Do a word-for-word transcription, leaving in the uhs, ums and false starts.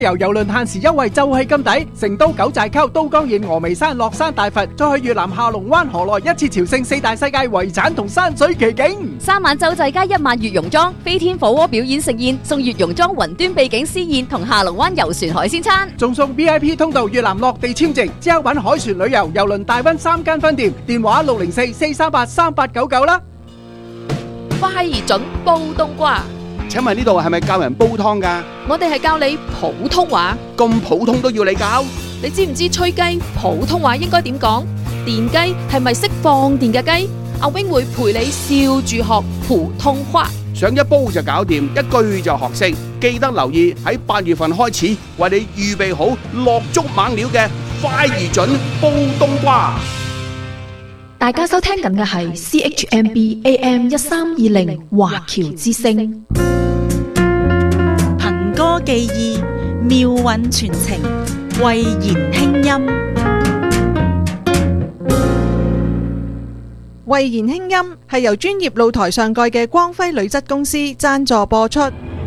遊郵輪限時優惠就係咁抵，成都九寨溝、都江堰、峨眉山、樂山大佛，再去越南下龍灣河內，一次朝聖四大世界遺產同山水奇景。 三晚洲際加一晚月榕莊，飛天火鍋表演盛宴，送月榕莊雲端秘境私宴同下龍灣遊船海鮮餐， 仲送 V I P 通道越南落地簽證，之後搵海船旅遊、郵輪大溫三間分店，電話六零四四三八三八九九啦。 快而準煲冬瓜。 請問呢度係咪教人煲湯㗎？ 我哋係教你普通話。 咁普通都要你教？ 你知唔知吹雞普通話應該點講？電雞係咪識放電嘅雞？阿 wing 會陪你笑住學普通話， 想一煲就搞掂，一句就學識。記得留意喺八月份開始，為你預備好落足猛料嘅快而準煲冬瓜。 大家收聽緊嘅係 C H M B A M 一三二零華僑之聲。 憑歌寄意，妙韻傳情，慧言輕音。 慧言輕音係由專業露台上蓋嘅光輝鋁質公司贊助播出。